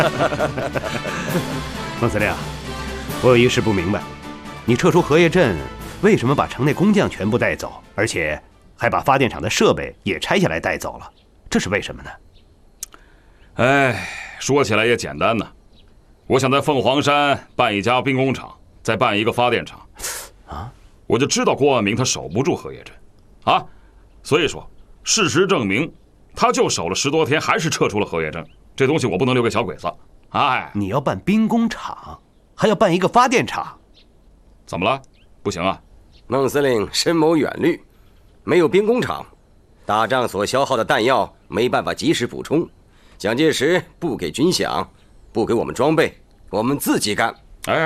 孟司令，我有一事不明白，你撤出荷叶镇，为什么把城内工匠全部带走，而且还把发电厂的设备也拆下来带走了？这是为什么呢？ 哎，说起来也简单呢，我想在凤凰山办一家兵工厂，再办一个发电厂，我就知道郭万明他守不住荷叶镇，所以说事实证明，他就守了10多天，还是撤出了荷叶镇。这东西我不能留给小鬼子。 你要办兵工厂，还要办一个发电厂， 怎么了？不行啊？ 孟司令深谋远虑，没有兵工厂，打仗所消耗的弹药没办法及时补充。蒋介石不给军饷，不给我们装备，我们自己干。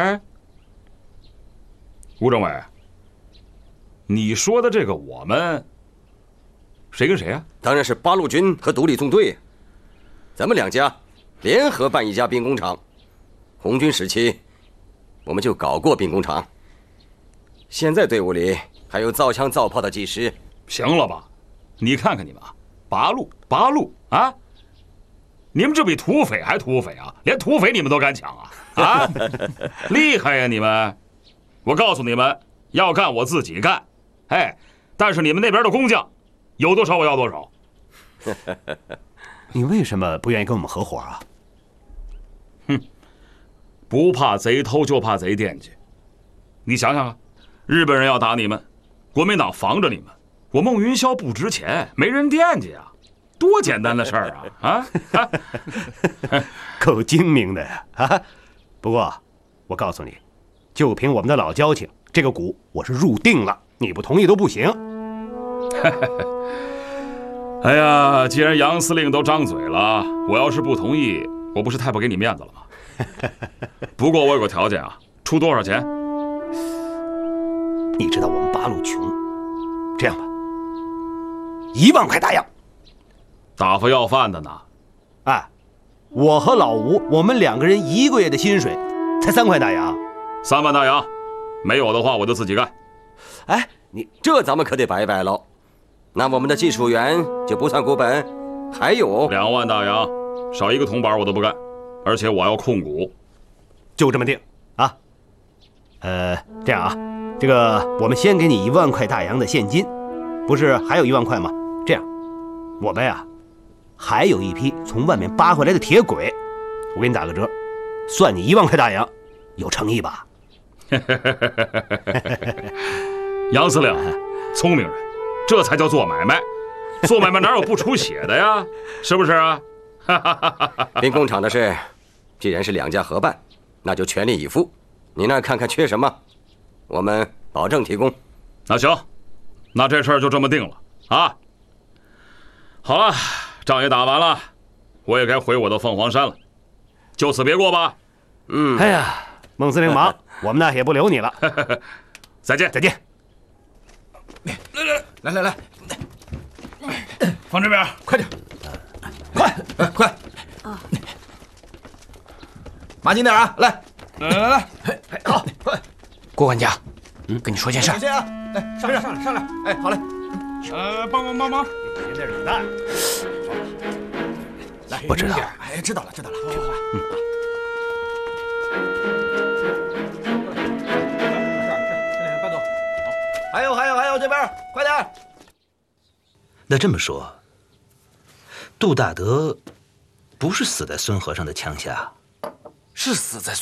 吴政委，你说的这个我们，谁跟谁啊？ 当然是八路军和独立纵队，咱们两家联合办一家兵工厂。红军时期，我们就搞过兵工厂。现在队伍里还有造枪造炮的技师。 行了吧？你看看你们啊，八路啊！你们这比土匪还土匪啊！连土匪你们都敢抢啊！厉害呀你们！我告诉你们，要干我自己干，但是你们那边的工匠，有多少我要多少。 你为什么不愿意跟我们合伙啊？ 不怕贼偷，就怕贼惦记。你想想啊，日本人要打你们，国民党防着你们，我孟云霄不值钱，没人惦记啊，多简单的事儿啊！ 够精明的呀！不过我告诉你，就凭我们的老交情，这个股我是入定了，你不同意都不行。 哎呀，既然杨司令都张嘴了，我要是不同意，我不是太不给你面子了吗？不过我有个条件啊，出多少钱？ 你知道我们八路穷，这样吧，1万块大洋。 打发要饭的呢？ 我和老吴，我们2个人1个月的薪水才3块大洋。 3万大洋，没有的话我就自己干。 你这咱们可得摆摆喽。那我们的技术员就不算股本，还有 2万大洋，少一个铜板我都不干，而且我要控股。 就这么定啊。这样啊，这个我们先给你1万块大洋的现金，不是还有1万块吗？这样，我们呀还有一批从外面扒回来的铁轨，我给你打个折，算你1万块大洋，有诚意吧？ 杨司令，聪明人，这才叫做买卖。做买卖哪有不出血的呀？是不是啊？ 兵工厂的事，既然是2家合办，那就全力以赴。你那看看缺什么，我们保证提供。 那行，那这事儿就这么定了啊。好了，仗也打完了，我也该回我的凤凰山了，就此别过吧。 哎呀，孟司令忙，我们呢也不留你了。 再见， 再见。 来， 放这边， 快点，快！麻紧点啊！来，好，快！ 郭管家，跟你说件事。 先啊，来上来！哎，好嘞， 帮忙！ 别在这儿蛋。 来， 我知道。 哎，知道了，快！搬走。还有，这边快点！ 那这么说，杜大德不是死在孙和尚的枪下， 是死在